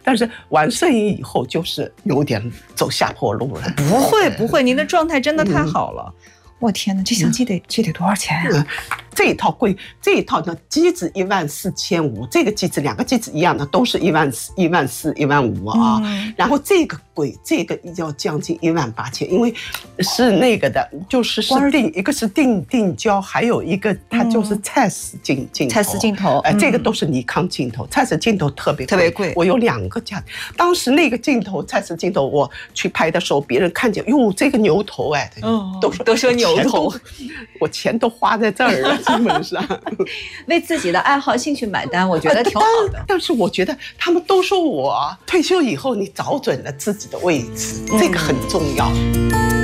但是玩摄影以后就是有点走下坡路了。 不会，您的状态真的太好了。我天哪，这相机得多少钱呀？ 这一套贵，这一套呢机子14500，这个机子2个机子一样的都是14000、15000啊。然后这个贵，这个要将近18000，因为是那个的，就是一个是定焦，还有一个它就是蔡司镜头。 蔡司镜头， 这个都是尼康镜头，蔡司镜头特别贵。我有2个架，当时那个镜头蔡司镜头我去拍的时候，别人看见哟这个牛头哎， 都说牛头， 我钱都花在这儿了。基本上为自己的爱好兴趣买单，我觉得挺好的。 但是我觉得他们都说我退休以后你找准了自己的位置，这个很重要。